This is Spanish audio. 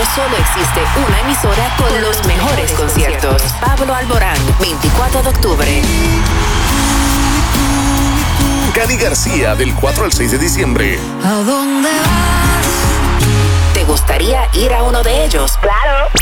solo existe una emisora con los mejores conciertos. Pablo Alborán, 24 de octubre. Cani García, del 4 al 6 de diciembre. ¿A dónde vas? ¿Te gustaría ir a uno de ellos? Claro.